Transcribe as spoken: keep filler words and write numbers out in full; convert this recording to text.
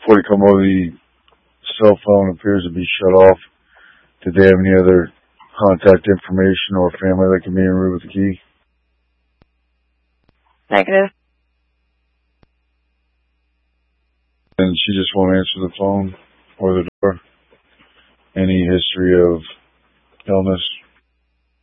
before they come over, the cell phone appears to be shut off. Did they have any other contact information or family that can be in room with the key? Negative. And she just won't answer the phone or the door? Any history of illness?